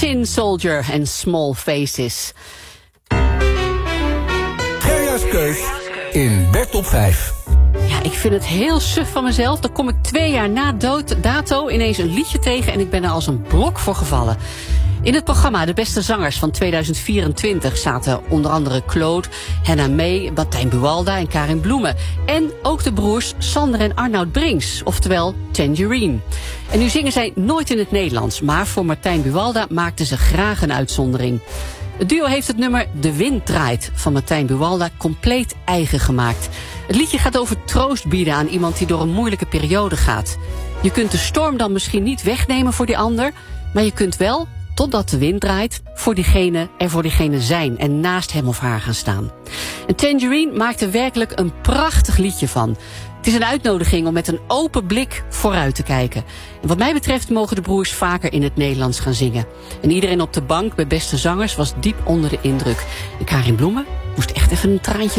Tin Soldier en Small Faces. Gerja's Keus in Bert op 5. Ja, ik vind het heel suf van mezelf. Dan kom ik 2 jaar na dato ineens een liedje tegen en ik ben er als een blok voor gevallen. In het programma De Beste Zangers van 2024 zaten onder andere Claude, Henna May, Martijn Buwalda en Karin Bloemen. En ook de broers Sander en Arnoud Brinks, oftewel Tangerine. En nu zingen zij nooit in het Nederlands, maar voor Martijn Buwalda maakten ze graag een uitzondering. Het duo heeft het nummer De Wind Draait van Martijn Buwalda compleet eigen gemaakt. Het liedje gaat over troost bieden aan iemand die door een moeilijke periode gaat. Je kunt de storm dan misschien niet wegnemen voor die ander, maar je kunt wel, totdat de wind draait, voor diegene zijn en naast hem of haar gaan staan. En Tangerine maakt er werkelijk een prachtig liedje van. Het is een uitnodiging om met een open blik vooruit te kijken. En wat mij betreft mogen de broers vaker in het Nederlands gaan zingen. En iedereen op de bank bij Beste Zangers was diep onder de indruk. En Karin Bloemen moest echt even een traantje